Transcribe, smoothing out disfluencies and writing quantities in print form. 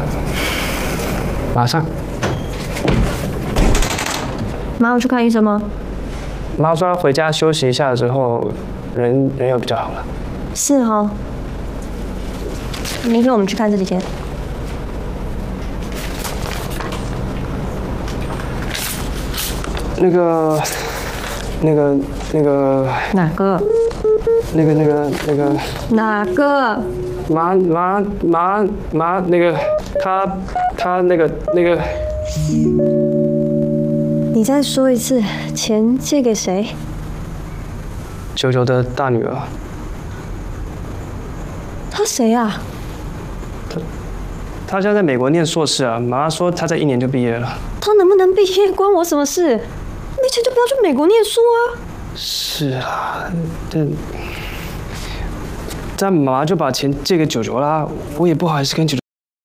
马上。 妈要去看医生吗？ 妈说回家休息一下之后，人又比较好了。 是哦。明天我们去看这几间。 那个。哪个？ 哪个？哪个？ 妈，那个他那个。 你再说一次，钱借给谁？ 九九的大女儿。 他谁啊？ 他现在在美国念硕士啊，妈说他在1年就毕业了。 他能不能毕业关我什么事？没钱就不要去美国念书啊！ 是啊，但妈妈就把钱借给九九啦，我也不好意思跟九